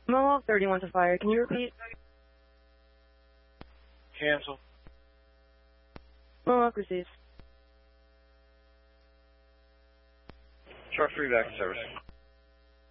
Mohawk 31 to fire. Can you repeat? Cancel. Mohawk receives. Truck 3 back to service.